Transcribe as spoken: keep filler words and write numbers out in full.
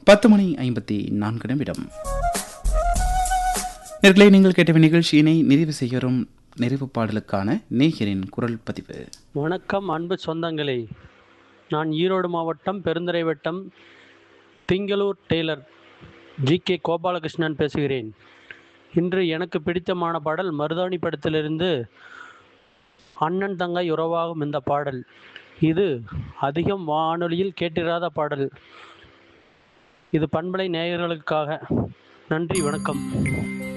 பத்து மணி ஐம்பத்தி நான்கு நிமிடம். நேயர்களே, நீங்கள் கேட்ட நிகழ்ச்சியினை நிறைவு செய்யும் நிறைவு பாடலுக்கான நேயரின் குரல் பதிவு. வணக்கம் அன்பு சொந்தங்களே, நான் ஈரோடு மாவட்டம் பெருந்துறை வட்டம் Thingalur Taylor G K Gopalakrishnan பேசுகிறேன். இன்று எனக்கு பிடித்தமான பாடல் மருதாணி படத்திலிருந்து அண்ணன் தங்கை உறவாகும் இந்த பாடல். இது அதிகம் வானொலியில் கேட்டிராத பாடல். இது பண்பலை நேயர்களுக்காக. நன்றி, வணக்கம்.